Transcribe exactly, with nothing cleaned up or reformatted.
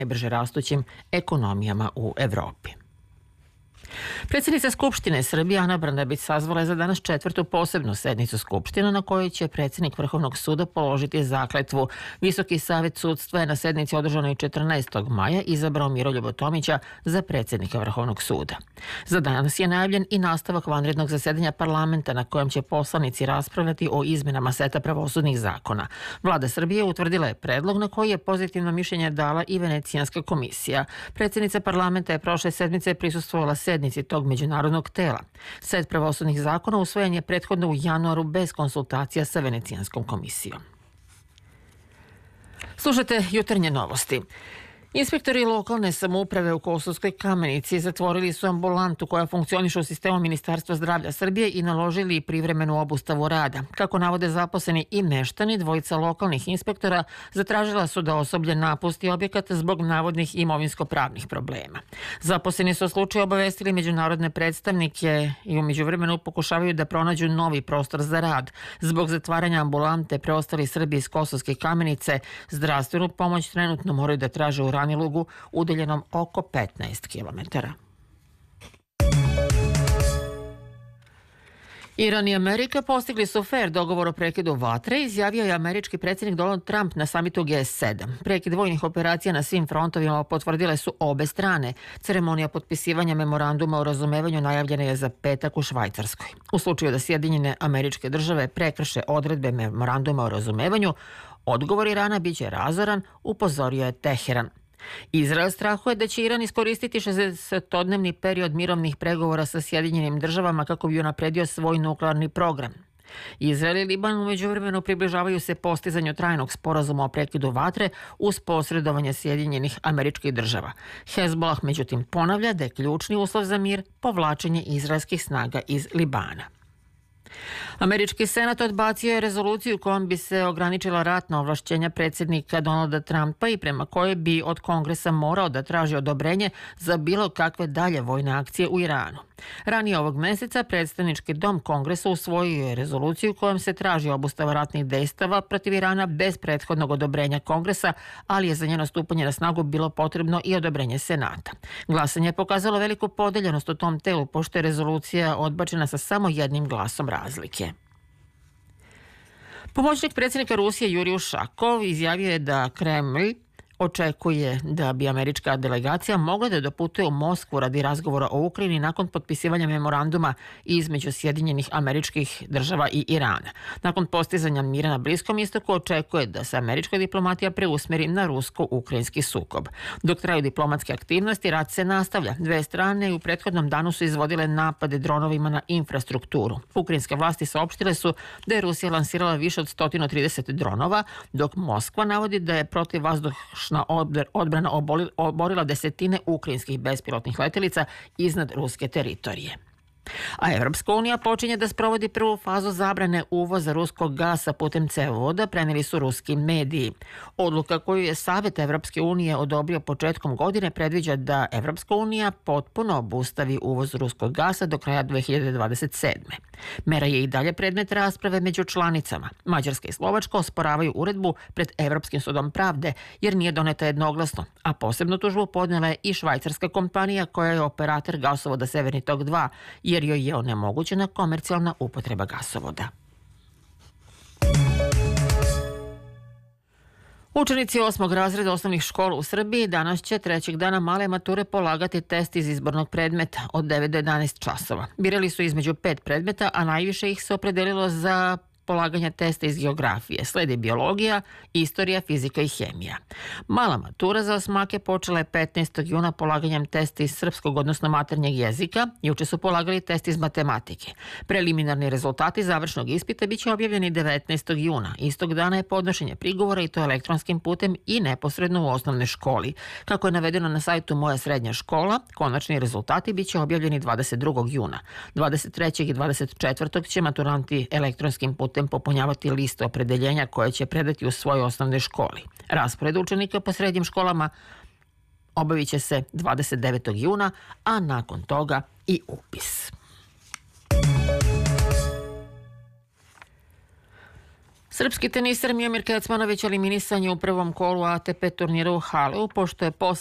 najbrže rastućim ekonomijama u Evropi. Predsjednica Skupštine Srbije Ana Brnabić sazvala je za danas četvrtu posebnu sednicu Skupštine na kojoj će predsjednik Vrhovnog suda položiti zakletvu. Visoki savet sudstva je na sednici održanoj četrnaestog maja izabrao Miroljuba Tomića za predsjednika Vrhovnog suda. Za danas je najavljen i nastavak vanrednog zasedanja parlamenta na kojem će poslanici raspravljati o izmenama seta pravosudnih zakona. Vlada Srbije utvrdila je predlog na koji je pozitivno mišljenje dala i Venecijanska komisija. Predsjednica parlamenta je prošle sedmice prisustvovala sednici tog međunarodnog tela. Set pravosudnih zakona usvojen je prethodno u januaru bez konsultacija sa Venecijanskom komisijom. Slušajte jutarnje novosti. Inspektori lokalne samouprave u Kosovskoj Kamenici zatvorili su ambulantu koja funkcioniše u sistemu Ministarstva zdravlja Srbije i naložili privremenu obustavu rada. Kako navode zaposleni i meštani, dvojica lokalnih inspektora zatražila su da osoblje napusti objekat zbog navodnih imovinsko-pravnih problema. Zaposleni su o slučaju obavestili međunarodne predstavnike i u međuvremenu pokušavaju da pronađu novi prostor za rad. Zbog zatvaranja ambulante preostali Srbi iz Kosovske Kamenice zdravstvenu pomoć trenutno moraju da traže u Ranilugu, udaljenom oko petnaest kilometara. Iran i Amerika postigli su fer dogovor o prekidu vatre, izjavio je američki predsjednik Donald Trump na samitu G sedam. Prekid vojnih operacija na svim frontovima potvrdile su obe strane. Ceremonija potpisivanja memoranduma o razumevanju najavljena je za petak u Švajcarskoj. U slučaju da Sjedinjene Američke Države prekrše odredbe memoranduma o razumevanju, odgovor Irana biće razoran, upozorio je Teheran. Izrael strahuje da će Iran iskoristiti šezdesetodnevni period mirovnih pregovora sa Sjedinjenim Državama kako bi unapredio svoj nuklearni program. Izrael i Liban u međuvremenu približavaju se postizanju trajnog sporazuma o prekidu vatre uz posredovanje Sjedinjenih Američkih Država. Hezbollah međutim ponavlja da je ključni uslov za mir povlačenje izraelskih snaga iz Libana. Američki senat odbacio je rezoluciju kojom bi se ograničila ratna ovlašćenja predsjednika Donalda Trumpa i prema kojoj bi od Kongresa morao da traži odobrenje za bilo kakve dalje vojne akcije u Iranu. Ranije ovog meseca predstavnički dom Kongresa usvojio je rezoluciju kojom se traži obustava ratnih dejstava protiv Irana bez prethodnog odobrenja Kongresa, ali je za njeno stupanje na snagu bilo potrebno i odobrenje Senata. Glasanje je pokazalo veliku podeljenost u tom telu, pošto je rezolucija odbačena sa samo jednim glasom razlike. Pomoćnik predsjednika Rusije Jurij Ušakov izjavio je da Kremlj očekuje da bi američka delegacija mogla da doputuje u Moskvu radi razgovora o Ukrajini nakon potpisivanja memoranduma između Sjedinjenih Američkih Država i Irana. Nakon postizanja mira na Bliskom istoku očekuje da se američka diplomatija preusmeri na rusko-ukrajinski sukob. Dok traju diplomatske aktivnosti, rat se nastavlja. Dve strane u prethodnom danu su izvodile napade dronovima na infrastrukturu. Ukrajinske vlasti saopštile su da je Rusija lansirala više od sto trideset dronova, dok Moskva navodi da je protivvazdušna odbrana oborila desetine ukrajinskih bespilotnih letelica iznad ruske teritorije. A Evropska unija počinje da sprovodi prvu fazu zabrane uvoza ruskog gasa putem cevovoda, preneli su ruski mediji. Odluka koju je Savet Evropske unije odobrio početkom godine predviđa da Evropska unija potpuno obustavi uvoz ruskog gasa do kraja dve hiljade dvadeset sedme. Mera je i dalje predmet rasprave među članicama. Mađarska i Slovačka osporavaju uredbu pred Evropskim sudom pravde jer nije doneta jednoglasno, a posebnu tužbu podnela je i švajcarska kompanija koja je operator gasovoda Severni tok dva, jer joj je onemogućena komercijalna upotreba gasovoda. Učenici osmog razreda osnovnih škola u Srbiji danas će trećeg dana male mature polagati test iz izbornog predmeta od devet do jedanaest časova. Birali su između pet predmeta, a najviše ih se opredelilo za polaganja testa iz geografije. Sledi biologija, istorija, fizika i hemija. Mala matura za osmake počela je petnaestog juna polaganjem testa iz srpskog, odnosno maternjeg jezika. Juče su polagali test iz matematike. Preliminarni rezultati završnog ispita biće objavljeni devetnaestog juna. Istog dana je podnošenje prigovora i to elektronskim putem i neposredno u osnovnoj školi. Kako je navedeno na sajtu Moja srednja škola, konačni rezultati biće objavljeni dvadeset drugog juna. dvadeset trećeg i dvadeset četvrtog će maturanti elektronskim putem popunjavati listu opredeljenja koje će predati u svojoj osnovnoj školi. Raspored učenika po srednjim školama obavit će se dvadeset devetog juna, a nakon toga i upis. Srpski teniser Miomir Kecmanović eliminisan je u prvom kolu A T P turnira u Haleu, pošto je posle